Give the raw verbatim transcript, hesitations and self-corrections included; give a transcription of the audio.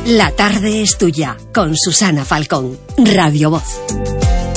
La tarde es tuya, con Susana Falcón, Radio Voz.